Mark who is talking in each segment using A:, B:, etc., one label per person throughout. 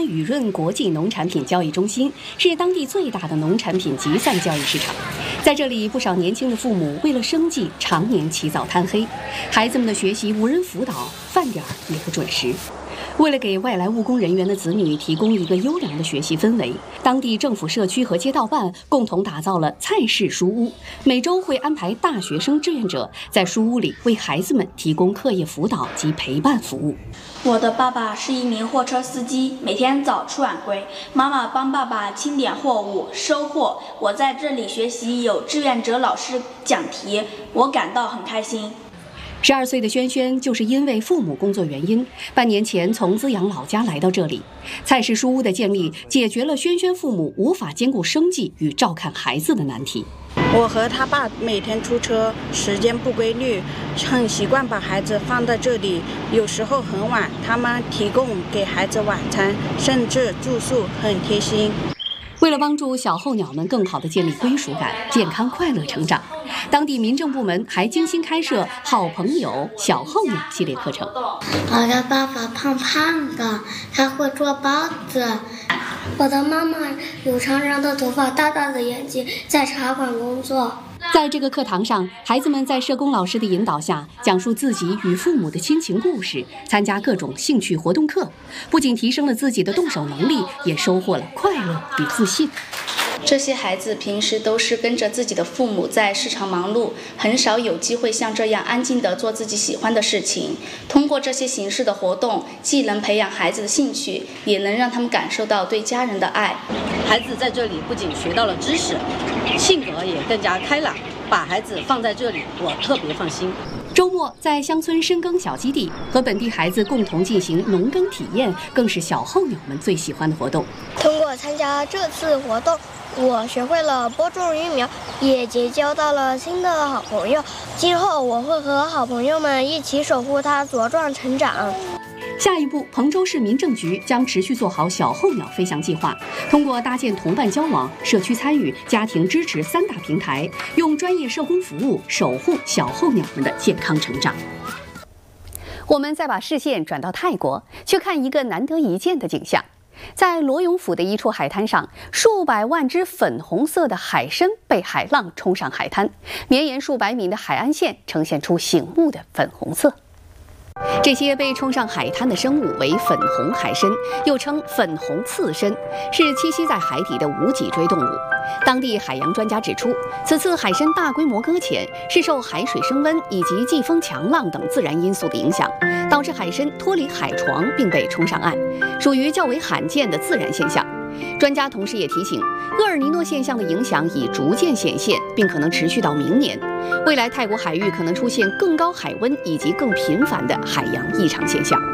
A: 山雨润国际农产品交易中心是当地最大的农产品集散交易市场。在这里，不少年轻的父母为了生计，常年起早贪黑，孩子们的学习无人辅导，饭点也不准时。为了给外来务工人员的子女提供一个优良的学习氛围，当地政府社区和街道办共同打造了菜市书屋，每周会安排大学生志愿者在书屋里为孩子们提供课业辅导及陪伴服务。
B: 我的爸爸是一名货车司机，每天早出晚归，妈妈帮爸爸清点货物、收货。我在这里学习有志愿者老师讲题，我感到很开心。
A: 12岁的轩轩就是因为父母工作原因，半年前从资阳老家来到这里。菜市书屋的建立解决了轩轩父母无法兼顾生计与照看孩子的难题。
C: 我和他爸每天出车，时间不规律，很习惯把孩子放在这里。有时候很晚，他们提供给孩子晚餐，甚至住宿，很贴心。
A: 为了帮助小候鸟们更好地建立归属感、健康快乐成长，当地民政部门还精心开设“好朋友小候鸟”系列课程。
D: 我的爸爸胖胖的，他会做包子。我的妈妈有长长的头发、大大的眼睛，在茶馆工作。
A: 在这个课堂上，孩子们在社工老师的引导下，讲述自己与父母的亲情故事，参加各种兴趣活动课，不仅提升了自己的动手能力，也收获了快乐与自信。
B: 这些孩子平时都是跟着自己的父母在市场忙碌，很少有机会像这样安静地做自己喜欢的事情。通过这些形式的活动，既能培养孩子的兴趣，也能让他们感受到对家人的爱。
E: 孩子在这里不仅学到了知识，性格也更加开朗。把孩子放在这里，我特别放心。
A: 周末在乡村深耕小基地，和本地孩子共同进行农耕体验，更是小候鸟们最喜欢的活动。
D: 通过参加这次活动，我学会了播种育苗，也结交到了新的好朋友。今后我会和好朋友们一起守护它茁壮成长。
A: 下一步，彭州市民政局将持续做好小候鸟飞翔计划，通过搭建同伴交往、社区参与、家庭支持3大平台，用专业社工服务守护小候鸟们的健康成长。我们再把视线转到泰国，去看一个难得一见的景象。在罗永府的一处海滩上，数百万只粉红色的海参被海浪冲上海滩，绵延数百米的海岸线呈现出醒目的粉红色。这些被冲上海滩的生物为粉红海参，又称粉红刺参，是栖息在海底的无脊椎动物。当地海洋专家指出，此次海参大规模搁浅是受海水升温以及季风强浪等自然因素的影响，导致海参脱离海床并被冲上岸，属于较为罕见的自然现象。专家同时也提醒，厄尔尼诺现象的影响已逐渐显现，并可能持续到明年。未来泰国海域可能出现更高海温以及更频繁的海洋异常现象。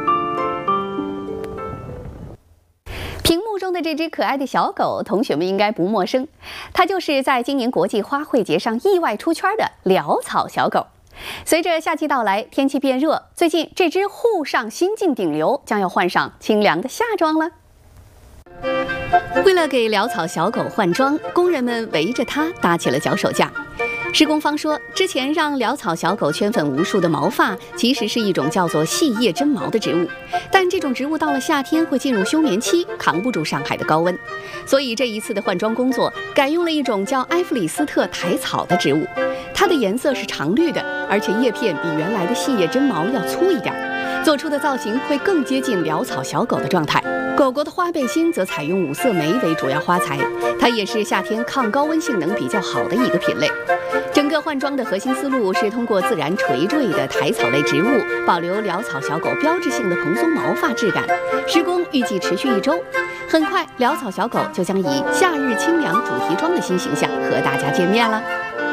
A: 屏幕中的这只可爱的小狗，同学们应该不陌生，它就是在今年国际花卉节上意外出圈的潦草小狗。随着夏季到来，天气变热，最近这只沪上新晋顶流将要换上清凉的夏装了。为了给潦草小狗换装，工人们围着它搭起了脚手架。施工方说，之前让潦草小狗圈粉无数的毛发，其实是一种叫做细叶真毛的植物，但这种植物到了夏天会进入休眠期，扛不住上海的高温，所以这一次的换装工作改用了一种叫埃弗里斯特苔草的植物，它的颜色是常绿的，而且叶片比原来的细叶真毛要粗一点，做出的造型会更接近潦草小狗的状态。狗狗的花背心则采用五色梅为主要花材，它也是夏天抗高温性能比较好的一个品类。整个换装的核心思路是通过自然垂坠的苔草类植物，保留潦草小狗标志性的蓬松毛发质感。施工预计持续1周，很快潦草小狗就将以夏日清凉主题装的新形象和大家见面了。